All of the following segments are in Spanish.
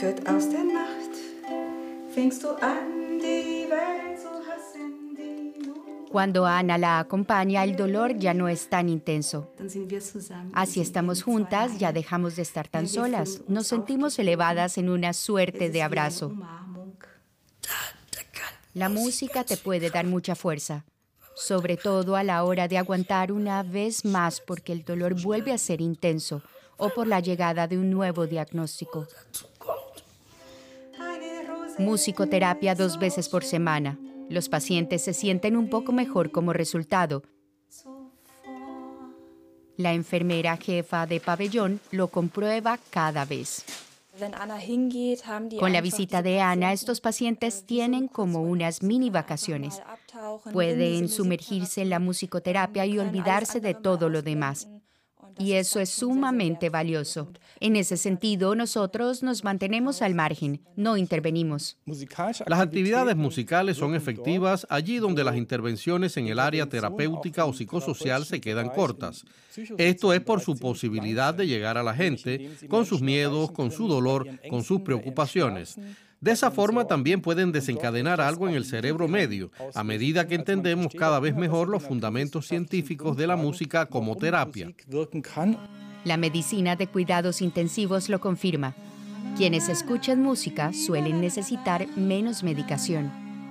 führt aus der Nacht. Fängst du an, die Welt zu hassen, die nur... Cuando Ana la acompaña, el dolor ya no es tan intenso. Dann sind wir zusammen. Así estamos juntas, ya dejamos de estar tan solas. Nos sentimos elevadas en una suerte de abrazo. La música te puede dar mucha fuerza, sobre todo a la hora de aguantar una vez más porque el dolor vuelve a ser intenso o por la llegada de un nuevo diagnóstico. Musicoterapia 2 veces por semana. Los pacientes se sienten un poco mejor como resultado. La enfermera jefa de pabellón lo comprueba cada vez. Con la visita de Ana, estos pacientes tienen como unas mini vacaciones. Pueden sumergirse en la musicoterapia y olvidarse de todo lo demás. Y eso es sumamente valioso. En ese sentido, nosotros nos mantenemos al margen, no intervenimos. Las actividades musicales son efectivas allí donde las intervenciones en el área terapéutica o psicosocial se quedan cortas. Esto es por su posibilidad de llegar a la gente con sus miedos, con su dolor, con sus preocupaciones. De esa forma también pueden desencadenar algo en el cerebro medio, a medida que entendemos cada vez mejor los fundamentos científicos de la música como terapia. La medicina de cuidados intensivos lo confirma. Quienes escuchan música suelen necesitar menos medicación.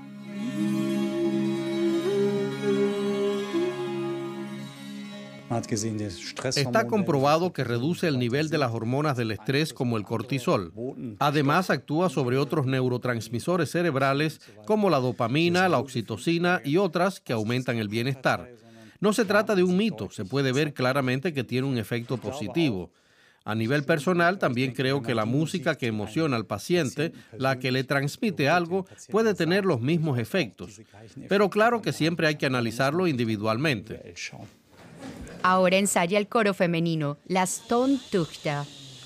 Está comprobado que reduce el nivel de las hormonas del estrés como el cortisol. Además, actúa sobre otros neurotransmisores cerebrales como la dopamina, la oxitocina y otras que aumentan el bienestar. No se trata de un mito, se puede ver claramente que tiene un efecto positivo. A nivel personal, también creo que la música que emociona al paciente, la que le transmite algo, puede tener los mismos efectos. Pero claro que siempre hay que analizarlo individualmente. Ahora ensaya el coro femenino, las Tontöchter.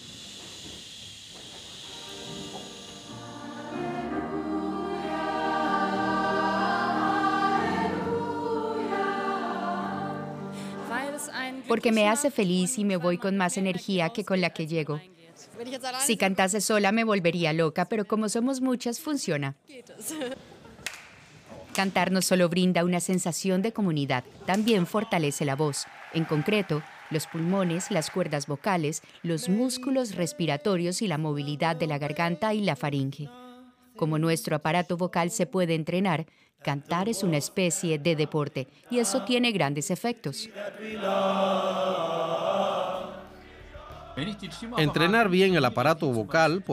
Porque me hace feliz y me voy con más energía que con la que llego. Si cantase sola me volvería loca, pero como somos muchas, funciona. Cantar no solo brinda una sensación de comunidad, también fortalece la voz. En concreto, los pulmones, las cuerdas vocales, los músculos respiratorios y la movilidad de la garganta y la faringe. Como nuestro aparato vocal se puede entrenar, cantar es una especie de deporte y eso tiene grandes efectos. Entrenar bien el aparato vocal